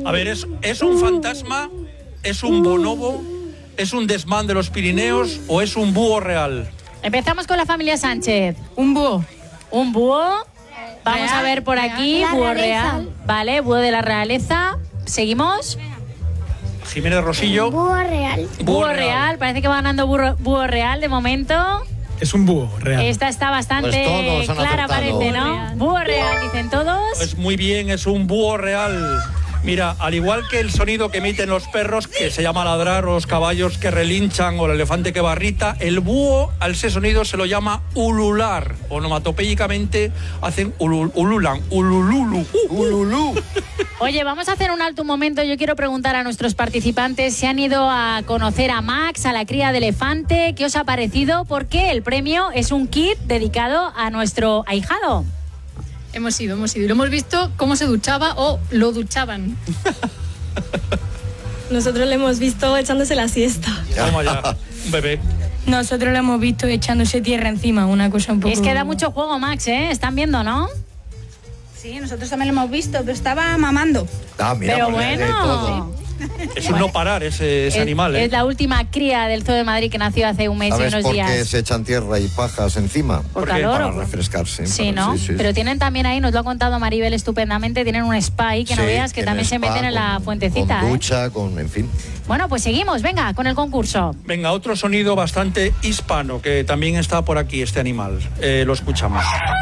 A ver, ¿es un fantasma? ¿Es un bonobo? ¿Es un desmán de los Pirineos? ¿O es un búho real? Empezamos con la familia Sánchez. Un búho. Un búho. Vamos a ver por aquí. Búho real. Vale, búho de la realeza. Seguimos. Jiménez Rosillo. Búho real. Búho real. Parece que va ganando búho real de momento. Es un búho real. Esta está bastante Pues clara, parece, ¿no? Búho real, dicen todos. Pues muy bien, es un búho real. Mira, al igual que el sonido que emiten los perros, que se llama ladrar, o los caballos que relinchan, o el elefante que barrita, el búho, al ese sonido se lo llama ulular. Onomatopéyicamente hacen ululan, ulululu. Ululú. Oye, vamos a hacer un alto un momento. Yo quiero preguntar a nuestros participantes si han ido a conocer a Max, a la cría de elefante. ¿Qué os ha parecido? Porque el premio es un kit dedicado a nuestro ahijado. Hemos ido. Y lo hemos visto cómo se duchaba o lo duchaban. Nosotros le hemos visto echándose la siesta. Toma ya, un bebé. Nosotros lo hemos visto echándose tierra encima, una cosa un poco... Es que da mucho juego, Max, ¿eh? Están viendo, ¿no? Sí, nosotros también lo hemos visto, pero estaba mamando. Ah, mira, Pero pues, bueno... Es un no parar ese animal, ¿eh? Es la última cría del Zoo de Madrid que nació hace un mes y ¿Sabes unos por días. qué se echan tierra y pajas encima? Por calor. Para refrescarse. Sí, ¿no? Sí. Pero tienen también ahí, nos lo ha contado Maribel estupendamente, tienen un spa ahí que no Sí, veas que también se spa, meten en la fuentecita. Con ducha, en fin. Bueno, pues seguimos, venga, con el concurso. Venga, otro sonido bastante hispano, que también está por aquí, este animal. Lo escuchamos.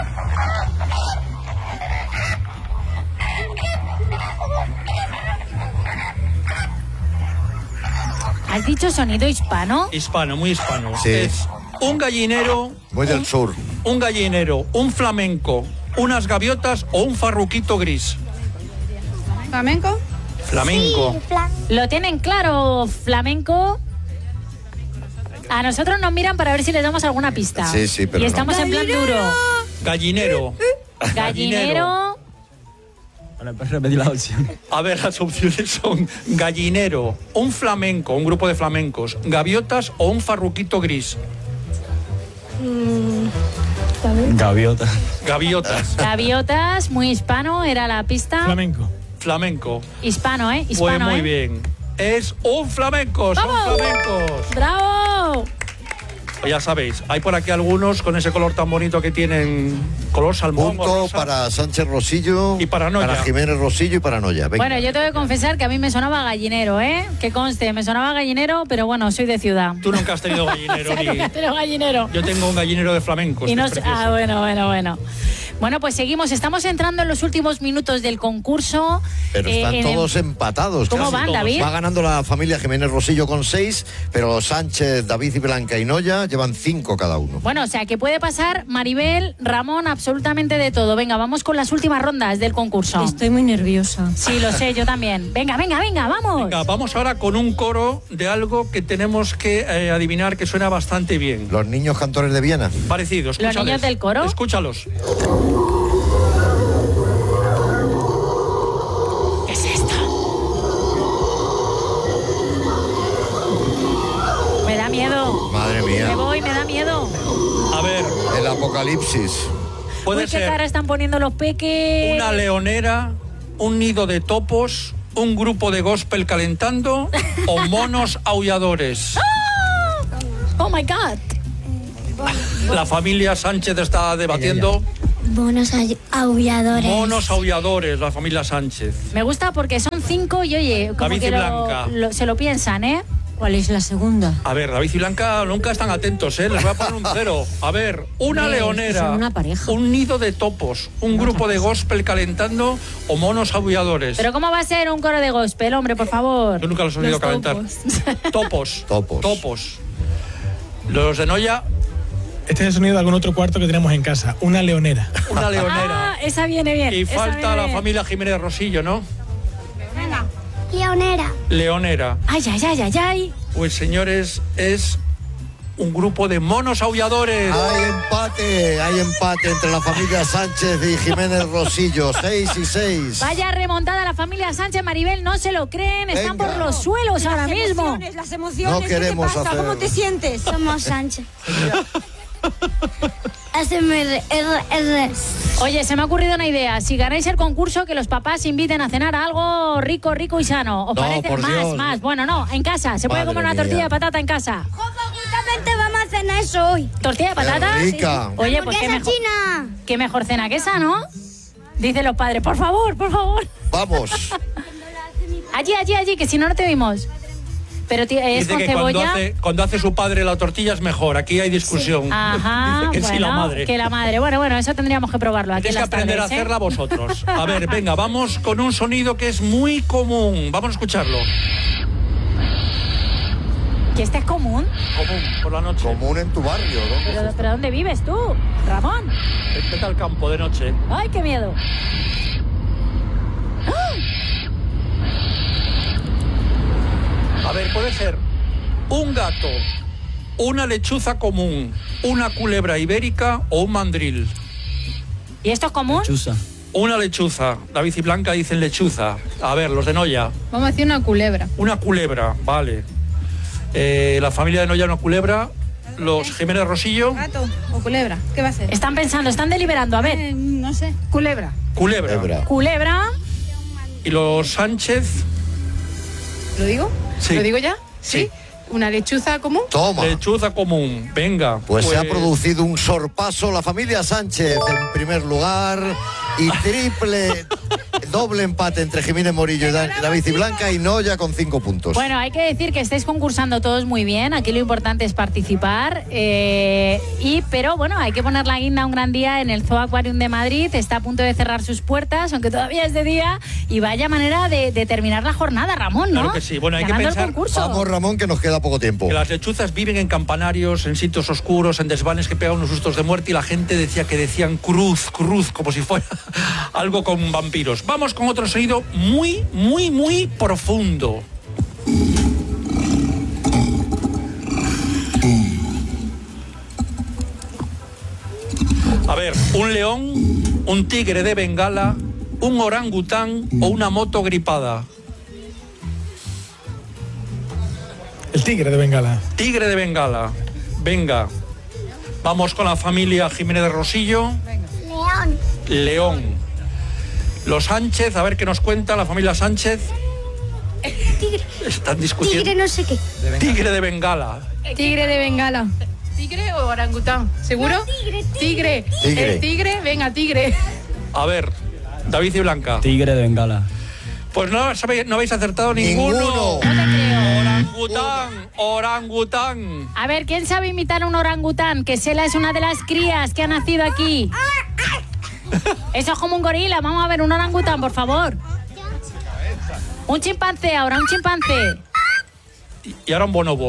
¿Has dicho sonido hispano? Hispano, muy hispano. Sí. Es un gallinero... Muy del sur. Un gallinero, un flamenco, unas gaviotas o un farruquito gris. ¿Flamenco? Flamenco. ¿Lo tienen claro, flamenco? A nosotros nos miran para ver si les damos alguna pista. Sí, pero y estamos en plan duro. Gallinero. Gallinero. Bueno, pues repetir las opciones. A ver, las opciones son gallinero, un flamenco, un grupo de flamencos, gaviotas o un farruquito gris. Gaviota. Gaviotas. Gaviotas, muy hispano, era la pista. Flamenco. Flamenco. Hispano, ¿eh? Pues Hispano, muy bien. Es un flamenco, son ¡Vamos! flamencos. ¡Bravo! Pues ya sabéis, hay por aquí algunos con ese color tan bonito que tienen, color salmón. Punto para Sánchez Rosillo. Y para Noya. Para Jiménez Rosillo y para Noya. Venga. Bueno, yo tengo que confesar que a mí me sonaba gallinero, ¿eh? Que conste, me sonaba gallinero, pero bueno, soy de ciudad. Tú nunca has tenido gallinero. O sea, nunca he tenido gallinero. Yo tengo un gallinero de flamencos. Y no que es precioso. bueno. Bueno, pues seguimos. Estamos entrando en los últimos minutos del concurso. Pero están todos empatados. ¿Cómo casi van, todos. David? Va ganando la familia Jiménez Rosillo con 6, pero Sánchez, David y Blanca y Noya llevan 5 cada uno. Bueno, o sea, que puede pasar, Maribel, Ramón, absolutamente de todo. Venga, vamos con las últimas rondas del concurso. Estoy muy nerviosa. Sí, lo sé, yo también. Venga, vamos. Venga, vamos ahora con un coro de algo que tenemos que adivinar que suena bastante bien. Los niños cantores de Viena. Parecido, escúchales. ¿Los niños del coro? Escúchalos. ¿Qué es esto? Me da miedo. Madre mía. Me voy, me da miedo. A ver, El apocalipsis. puede Uy, qué ser cara están poniendo los peques. una leonera, un nido de topos, un grupo de gospel calentando o monos aulladores. Oh my God. La familia Sánchez está debatiendo Monos aulladores. monos aulladores, la familia Sánchez. Me gusta porque son 5 y oye, como David y que Blanca. se lo piensan, ¿eh? ¿Cuál es la segunda? A ver, David y Blanca nunca están atentos, ¿eh? Les voy a poner un 0. A ver, una Hombre, leonera, son una pareja. un nido de topos, un grupo de gospel calentando o monos aulladores. Pero ¿cómo va a ser un coro de gospel, hombre, por favor? Yo nunca los he oído calentar. Topos. Los de Noya, Este es el sonido de algún otro cuarto que tenemos en casa. Una leonera. una leonera. Ah, esa viene bien. Y esa falta viene la bien. familia Jiménez Rosillo, ¿no? Leonera. Leonera. Ay. Pues señores, es un grupo de monos aulladores. Hay empate entre la familia Sánchez y Jiménez Rosillo. 6 y 6. Vaya remontada la familia Sánchez, Maribel, no se lo creen, están Venga. por los suelos ahora mismo. Las emociones, No queremos ¿qué te pasa? hacer- ¿Cómo te sientes? Somos Sánchez. ASMR. Oye, se me ha ocurrido una idea. Si ganáis el concurso, que los papás inviten a cenar a algo rico, rico y sano. ¿Os No, parece? por Dios. Más. Bueno, no, en casa. Se puede Madre comer una mía. tortilla de patata en casa. Justamente vamos a cenar eso hoy. ¿Tortilla de patata? Qué rica. Oye, pues qué mejor, China. qué mejor cena que esa, ¿no? Dicen los padres, por favor, por favor. Vamos. Allí, que si no, no te vimos. Pero tío, es Dice con que cebolla. cuando hace su padre la tortilla es mejor. Aquí hay discusión. Ajá, Dice que bueno, sí la madre. que la madre. Bueno, eso tendríamos que probarlo aquí Tenéis en que las aprender a tardes, ¿eh? hacerla vosotros. A ver, venga, vamos con un sonido que es muy común. Vamos a escucharlo. ¿Que este es común? Común, por la noche. Común en tu barrio, ¿no? ¿Pero dónde vives tú, Ramón? Vete al campo de noche. ¡Ay, qué miedo! A ver, puede ser un gato, una lechuza común, una culebra ibérica o un mandril. ¿Y esto es común? Una lechuza. David y Blanca dicen lechuza. A ver, los de Noya. Vamos a decir una culebra. Una culebra, vale. La familia de Noya, una culebra. Los Jiménez Rosillo. ¿Gato o culebra? ¿Qué va a ser? Están pensando, están deliberando. A ver, No sé. Culebra. Culebra. culebra. Y los Sánchez. ¿Lo digo? Sí. ¿Lo digo ya? Sí. ¿Una lechuza común? Toma. Lechuza común. Venga. Pues se ha producido un sorpaso. La familia Sánchez en primer lugar y doble empate entre Jiménez Morillo y David y Blanca y Noya con 5 puntos. Bueno, hay que decir que estáis concursando todos muy bien. Aquí lo importante es participar. Pero bueno, hay que poner la guinda un gran día en el Zoo Aquarium de Madrid. Está a punto de cerrar sus puertas, aunque todavía es de día. Y vaya manera de terminar la jornada, Ramón, ¿no? Claro que sí. Bueno, hay que Ganando el pensar- concurso. Vamos, Ramón, que nos queda poco tiempo. Que las lechuzas viven en campanarios, en sitios oscuros, en desvanes que pegan unos sustos de muerte y la gente decían cruz, como si fuera algo con vampiros. Vamos con otro sonido muy, muy, muy profundo. A ver, un león, un tigre de Bengala, un orangután o una moto gripada. El tigre de Bengala. Tigre de Bengala. Venga. Vamos con la familia Jiménez de Rosillo. León. León. Los Sánchez, a ver qué nos cuenta la familia Sánchez. Tigre. Están discutiendo. Tigre no sé qué. Tigre de Bengala. Tigre de Bengala. ¿Tigre o orangután? ¿Seguro? Tigre. Tigre. El tigre, venga, tigre. A ver, David y Blanca. Tigre de Bengala. Pues no habéis acertado ninguno. Ninguno. No te creo. Orangután. A ver, ¿quién sabe imitar a un orangután? Que Sela es una de las crías que ha nacido aquí. Eso es como un gorila. Vamos a ver un orangután, por favor. Un chimpancé, ahora un chimpancé. Y ahora un bonobo.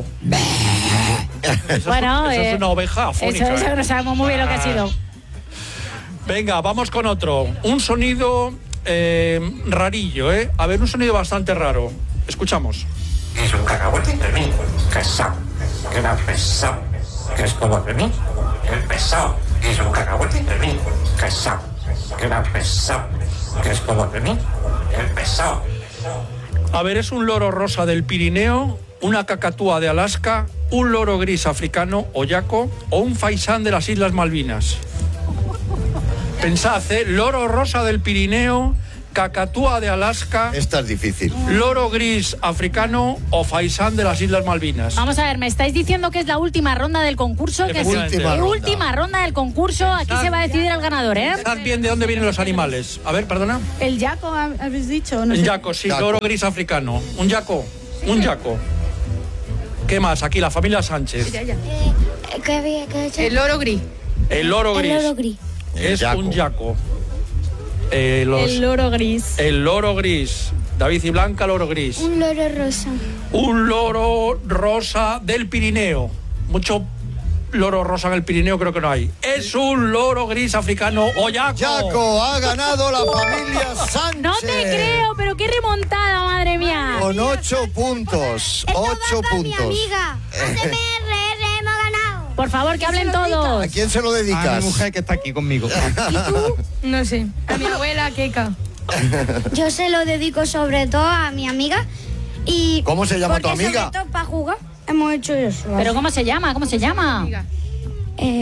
Bueno, eso es una oveja afónica. Eso no sabemos muy bien lo que ha sido. Venga, vamos con otro. Un sonido rarillo, ¿eh? A ver, un sonido bastante raro. Escuchamos. Es un cacahuete de mí, que pesado, que era pesado, que es como de mí, el pesado. Es un cacahuete de mí, que pesado, que era pesado, que es como de mí, el pesado. A ver, es un loro rosa del Pirineo, una cacatúa de Alaska, un loro gris africano o yaco o un faisán de las Islas Malvinas. Pensad, loro rosa del Pirineo, cacatúa de Alaska, Esta es difícil. loro gris africano o faisán de las Islas Malvinas. Vamos a ver, me estáis diciendo que es la última ronda del concurso. Que es Efectivamente. última ronda del concurso. Aquí se va a decidir el ganador, ¿eh? Pensad bien de dónde vienen los animales. A ver, perdona. El yaco, habéis dicho. No Un sé. yaco, sí, Yaco. loro gris africano. Un yaco, un yaco. ¿Qué más? Aquí la familia Sánchez. ¿Qué había que echar? El loro gris. El loro gris. El loro gris. Es yaco. un yaco. El loro gris. El loro gris. David y Blanca, loro gris. Un loro rosa. Un loro rosa del Pirineo. Mucho loro rosa en el Pirineo creo que no hay. Es un loro gris africano o yaco. Yaco, ha ganado la familia Sánchez. No te creo, pero qué remontada, madre mía. Con 8 puntos. 8 Mi puntos. amiga. ASMR, hemos ganado. Por favor, que hablen todos. ¿A quién se lo dedicas? A mi mujer que está aquí conmigo. No sé. A mi abuela, Keka. Yo se lo dedico sobre todo a mi amiga. Y ¿Cómo se llama tu porque amiga? sobre todo para jugar hemos hecho eso. ¿Pero cómo se llama? ¿Cómo se llama?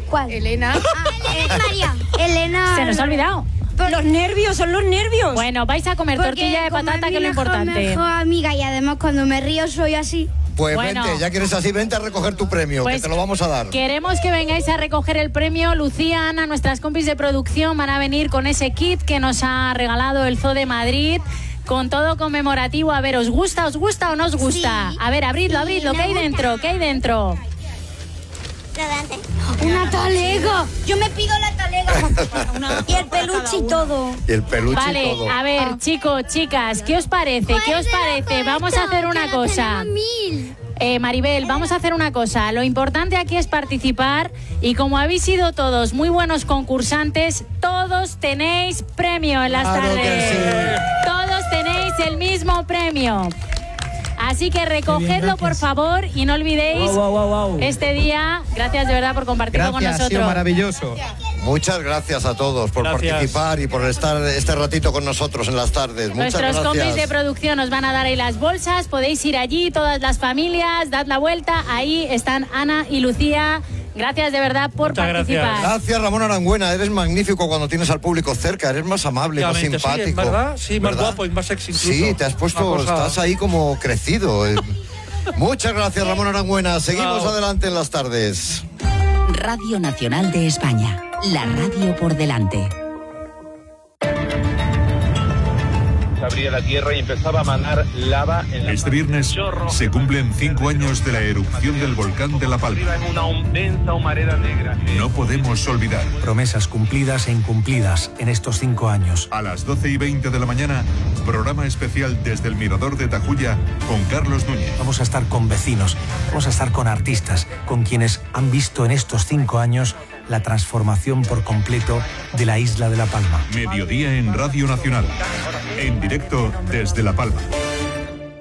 ¿Cuál? Elena. María. Elena. Se nos ha olvidado. Los nervios, son los nervios. Bueno, vais a comer tortilla de patata, que es lo importante. Mejor amiga, y además cuando me río soy así. Pues bueno, vente, ya que eres así, vente a recoger tu premio, pues que te lo vamos a dar. Queremos que vengáis a recoger el premio. Lucía, Ana, nuestras compis de producción van a venir con ese kit que nos ha regalado el Zoo de Madrid, con todo conmemorativo. A ver, ¿os gusta o no os gusta? Sí. A ver, abridlo, ¿qué hay dentro? ¿Qué hay dentro? Una talega. Yo me pido la talega. Y el peluche y todo. Y el peluche Vale, y todo. a ver, chicos, chicas, ¿qué os parece? ¿Qué os parece? Vamos a hacer una cosa. Maribel, vamos a hacer una cosa. Lo importante aquí es participar y como habéis sido todos muy buenos concursantes, todos tenéis premio en las tardes. Sí. Todos tenéis el mismo premio. Así que recogedlo, por favor, y no olvidéis este día. Gracias de verdad por compartirlo con nosotros. Ha sido maravilloso. Muchas gracias a todos por participar y por estar este ratito con nosotros en las tardes. Muchas Nuestros gracias. compis de producción os van a dar ahí las bolsas. Podéis ir allí, todas las familias, dad la vuelta. Ahí están Ana y Lucía. Gracias de verdad por participar. Gracias, Ramón Arangüena. Eres magnífico cuando tienes al público cerca. Eres más amable, más simpático. Sí, ¿verdad? Sí, más guapo y más sexy incluso. Sí, te has puesto, estás ahí como crecido. Muchas gracias, Ramón Arangüena. Seguimos adelante en las tardes. Radio Nacional de España. La radio por delante. Se abría la tierra y empezaba a manar lava en la... Este viernes se cumplen 5 años de la erupción del volcán de La Palma. En una densa humareda negra. No podemos olvidar. Promesas cumplidas e incumplidas en estos 5 años. A las 12:20 de la mañana, programa especial desde el Mirador de Tajuya con Carlos Núñez. Vamos a estar con vecinos, vamos a estar con artistas, con quienes han visto en estos 5 años la transformación por completo de la isla de La Palma. Mediodía en Radio Nacional. En directo desde La Palma.